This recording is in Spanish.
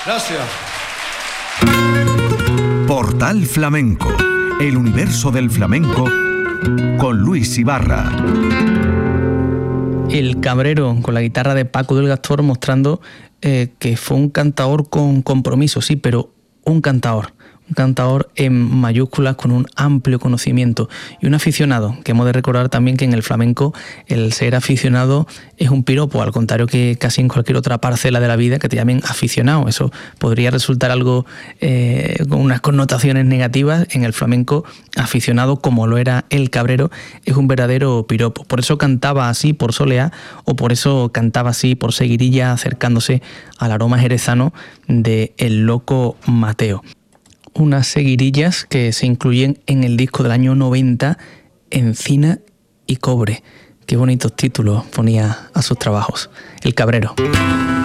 Gracias. Portal Flamenco, el universo del flamenco con Luis Ibarra. El Cabrero, con la guitarra de Paco del Gastor, mostrando que fue un cantaor con compromiso, sí, pero un cantaor en mayúsculas, con un amplio conocimiento, y un aficionado, que hemos de recordar también que en el flamenco el ser aficionado es un piropo, al contrario que casi en cualquier otra parcela de la vida que te llamen aficionado. Eso podría resultar algo con unas connotaciones negativas. En el flamenco, aficionado, como lo era el Cabrero, es un verdadero piropo. Por eso cantaba así por soleá, o por eso cantaba así por seguirilla, acercándose al aroma jerezano de El Loco Mateo. Unas seguirillas que se incluyen en el disco del año 90, Encina y Cobre. Qué bonitos títulos ponía a sus trabajos. El Cabrero.